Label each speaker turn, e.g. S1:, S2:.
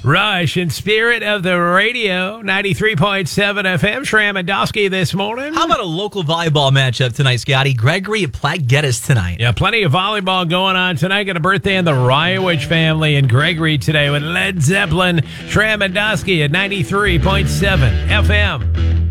S1: Rush in spirit of the radio, 93.7 FM. Shram and Dosky this morning.
S2: How about a local volleyball matchup tonight, Scotty? Gregory at Platte Geddes tonight.
S1: Yeah, plenty of volleyball going on tonight. Got a birthday in the Ryowich family in Gregory today with Led Zeppelin. Shram and Dosky at 93.7 FM.